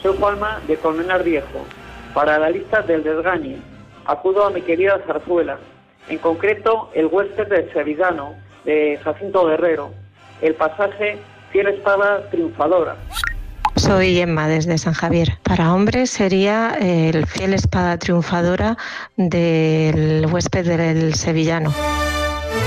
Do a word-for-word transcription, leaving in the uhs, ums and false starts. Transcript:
Soy Juanma de Colmenar Viejo. Para la lista del desgañe, acudo a mi querida zarzuela, en concreto el huésped del sevillano de Jacinto Guerrero, el pasaje Fiel Espada Triunfadora. Soy Emma desde San Javier. Para hombres sería el Fiel Espada Triunfadora del huésped del sevillano.